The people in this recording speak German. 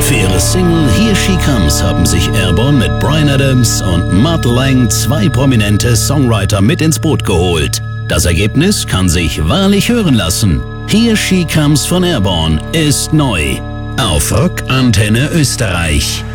Für ihre Single Here She Comes haben sich Airborne mit Bryan Adams und Mutt Lange zwei prominente Songwriter mit ins Boot geholt. Das Ergebnis kann sich wahrlich hören lassen. Here She Comes von Airborne ist neu. Auf Rock Antenne Österreich.